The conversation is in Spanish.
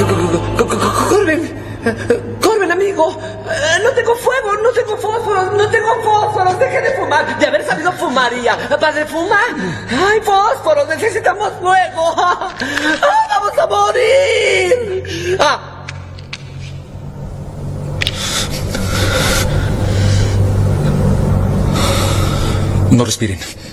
Corben, amigo. No tengo fuego, no tengo fósforos, no tengo fósforos. Deje de fumar. De haber sabido fumaría. ¿Padre fuma? ¡Ay, fósforos! Necesitamos fuego. ¡Vamos a morir! No respiren.